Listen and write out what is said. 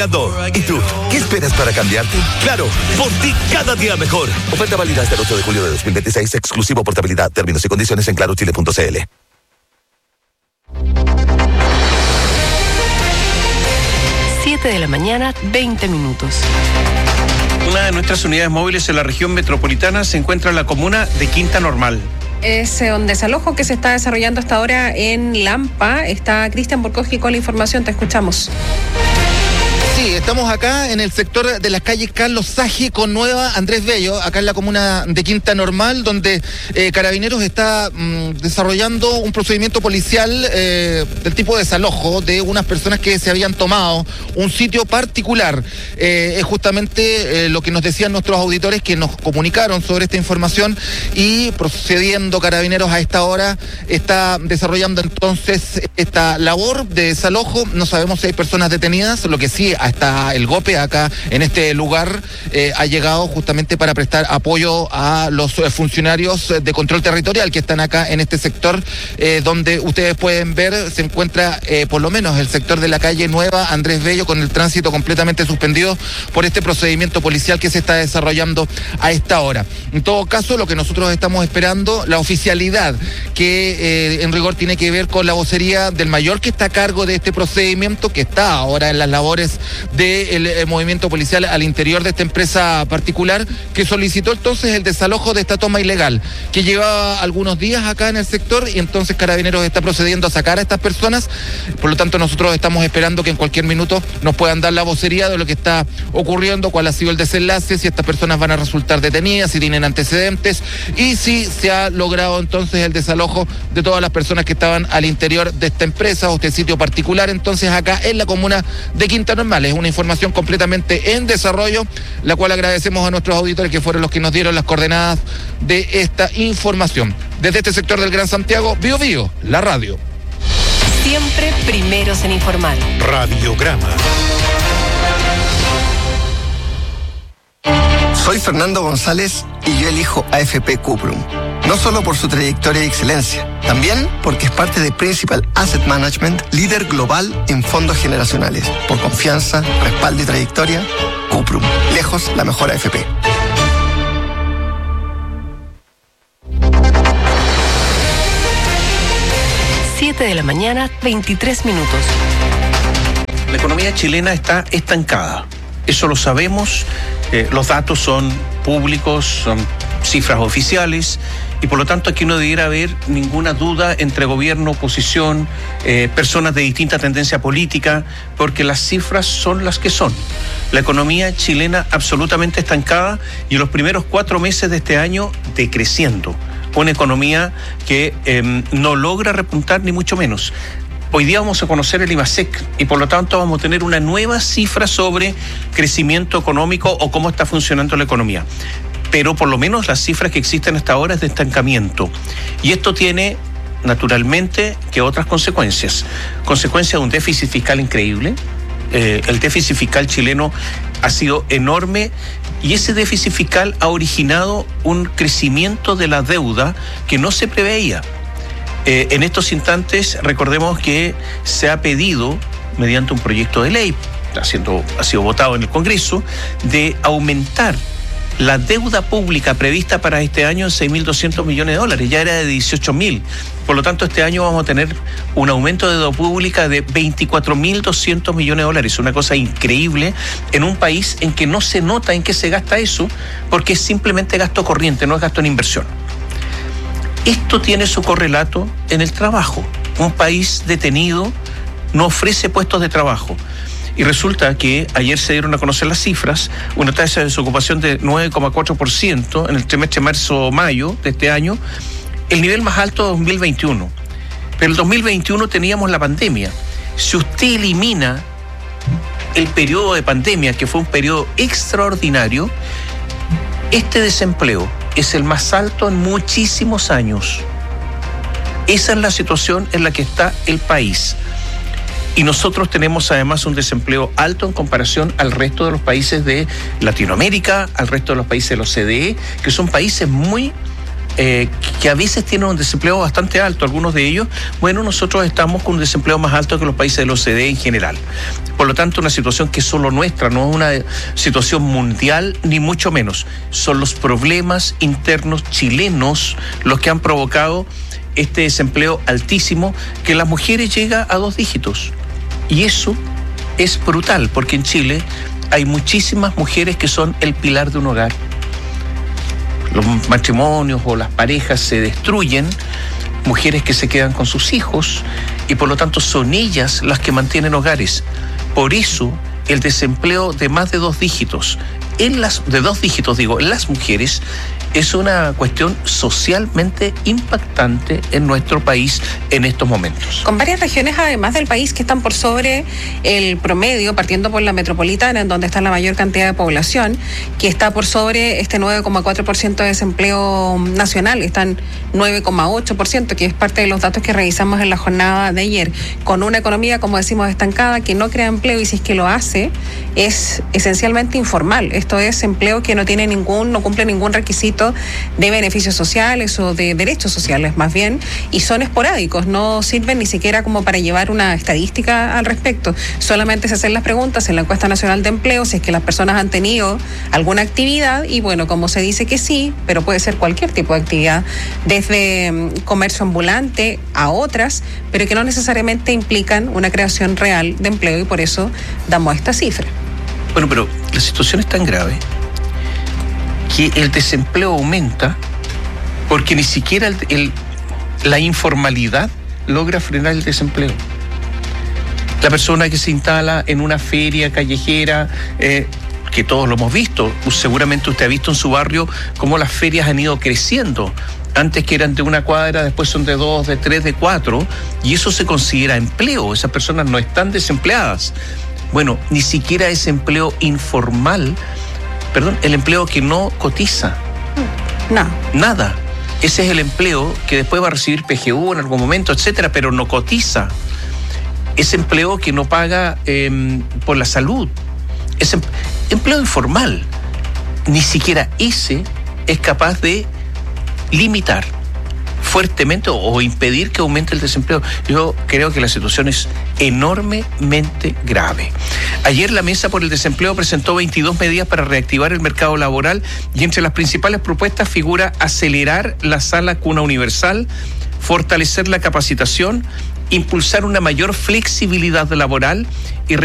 ¿Y tú? ¿Qué esperas para cambiarte? Claro, por ti cada día mejor. Oferta válida hasta el 8 de julio de 2026, exclusivo portabilidad. Términos y condiciones en clarochile.cl. 7 de la mañana, 20 minutos. Una de nuestras unidades móviles en la región metropolitana se encuentra en la comuna de Quinta Normal. Es un desalojo que se está desarrollando hasta ahora en Lampa. Está Cristian Borcogi con la información, te escuchamos. Sí, estamos acá en el sector de las calles Carlos Saje con Nueva Andrés Bello, acá en la comuna de Quinta Normal, donde Carabineros está desarrollando un procedimiento policial del tipo de desalojo de unas personas que se habían tomado un sitio particular. Es justamente lo que nos decían nuestros auditores que nos comunicaron sobre esta información, y procediendo Carabineros a esta hora está desarrollando entonces esta labor de desalojo. No sabemos si hay personas detenidas, lo que sí, hasta el GOPE acá en este lugar ha llegado justamente para prestar apoyo a los funcionarios de control territorial que están acá en este sector, donde ustedes pueden ver se encuentra por lo menos el sector de la calle Nueva Andrés Bello con el tránsito completamente suspendido por este procedimiento policial que se está desarrollando a esta hora. En todo caso, lo que nosotros estamos esperando, la oficialidad que en rigor tiene que ver con la vocería del mayor que está a cargo de este procedimiento, que está ahora en las labores del movimiento policial al interior de esta empresa particular, que solicitó entonces el desalojo de esta toma ilegal que llevaba algunos días acá en el sector, y entonces Carabineros está procediendo a sacar a estas personas. Por lo tanto, nosotros estamos esperando que en cualquier minuto nos puedan dar la vocería de lo que está ocurriendo, cuál ha sido el desenlace, si estas personas van a resultar detenidas, si tienen antecedentes y si se ha logrado entonces el desalojo de todas las personas que estaban al interior de esta empresa o este sitio particular, entonces acá en la comuna de Quinta Normal. Es una información completamente en desarrollo, la cual agradecemos a nuestros auditores que fueron los que nos dieron las coordenadas de esta información. Desde este sector del Gran Santiago, Bio Bio, la radio. Siempre primeros en informar. Radiograma. Soy Fernando González y yo elijo AFP Cuprum. No solo por su trayectoria y excelencia, también porque es parte de Principal Asset Management, líder global en fondos generacionales. Por confianza, respaldo y trayectoria, Cuprum. Lejos la mejor AFP. Siete de la mañana, 23 minutos. La economía chilena está estancada. Eso lo sabemos. Los datos son públicos, son cifras oficiales, y por lo tanto aquí no debiera haber ninguna duda entre gobierno, oposición, personas de distinta tendencia política, porque las cifras son las que son. La economía chilena absolutamente estancada, y en los primeros 4 meses de este año decreciendo. Una economía que no logra repuntar ni mucho menos. Hoy día vamos a conocer el IMASEC y por lo tanto vamos a tener una nueva cifra sobre crecimiento económico o cómo está funcionando la economía. Pero por lo menos las cifras que existen hasta ahora es de estancamiento. Y esto tiene, naturalmente, que otras consecuencias. Consecuencia de un déficit fiscal increíble. El déficit fiscal chileno ha sido enorme, y ese déficit fiscal ha originado un crecimiento de la deuda que no se preveía. En estos instantes, recordemos que se ha pedido, mediante un proyecto de ley, ha sido votado en el Congreso, de aumentar la deuda pública prevista para este año en $6.200 millones, ya era de 18.000. Por lo tanto, este año vamos a tener un aumento de deuda pública de $24.200 millones, una cosa increíble en un país en que no se nota en qué se gasta eso, porque es simplemente gasto corriente, no es gasto en inversión. Esto tiene su correlato en el trabajo. Un país detenido no ofrece puestos de trabajo. Y resulta que ayer se dieron a conocer las cifras, una tasa de desocupación de 9,4% en el trimestre marzo-mayo de este año, el nivel más alto de 2021. Pero en el 2021 teníamos la pandemia. Si usted elimina el periodo de pandemia, que fue un periodo extraordinario, este desempleo es el más alto en muchísimos años. Esa es la situación en la que está el país. Y nosotros tenemos además un desempleo alto en comparación al resto de los países de Latinoamérica, al resto de los países de la OCDE, que son países muy que a veces tienen un desempleo bastante alto, algunos de ellos, bueno, nosotros estamos con un desempleo más alto que los países de la OCDE en general. Por lo tanto, una situación que es solo nuestra, no es una situación mundial, ni mucho menos. Son los problemas internos chilenos los que han provocado este desempleo altísimo, que en las mujeres llega a 2 dígitos. Y eso es brutal, porque en Chile hay muchísimas mujeres que son el pilar de un hogar. Los matrimonios o las parejas se destruyen, mujeres que se quedan con sus hijos, y por lo tanto son ellas las que mantienen hogares. Por eso el desempleo de más de 2 dígitos, en las mujeres, es una cuestión socialmente impactante en nuestro país en estos momentos. Con varias regiones, además del país, que están por sobre el promedio, partiendo por la metropolitana, en donde está la mayor cantidad de población, que está por sobre este 9,4% de desempleo nacional, están 9,8%, que es parte de los datos que revisamos en la jornada de ayer, con una economía, como decimos, estancada, que no crea empleo, y si es que lo hace, es esencialmente informal. Esto es empleo que no cumple ningún requisito de beneficios sociales o de derechos sociales, más bien, y son esporádicos, no sirven ni siquiera como para llevar una estadística al respecto. Solamente se hacen las preguntas en la encuesta nacional de empleo si es que las personas han tenido alguna actividad, y bueno, como se dice que sí, pero puede ser cualquier tipo de actividad, desde comercio ambulante a otras, pero que no necesariamente implican una creación real de empleo, y por eso damos esta cifra. Bueno, pero la situación es tan grave que el desempleo aumenta porque ni siquiera la informalidad logra frenar el desempleo. La persona que se instala en una feria callejera, que todos lo hemos visto, seguramente usted ha visto en su barrio cómo las ferias han ido creciendo. Antes, que eran de 1 cuadra, después son de 2, de 3, de 4, y eso se considera empleo. Esas personas no están desempleadas. Bueno, ni siquiera ese empleo informal, el empleo que no cotiza. No. Nada. Ese es el empleo que después va a recibir PGU en algún momento, etcétera, pero no cotiza. Ese empleo que no paga por la salud. Ese empleo informal. Ni siquiera ese es capaz de limitar fuertemente o impedir que aumente el desempleo. Yo creo que la situación es enormemente grave. Ayer la Mesa por el Desempleo presentó 22 medidas para reactivar el mercado laboral, y entre las principales propuestas figura acelerar la sala cuna universal, fortalecer la capacitación, impulsar una mayor flexibilidad laboral y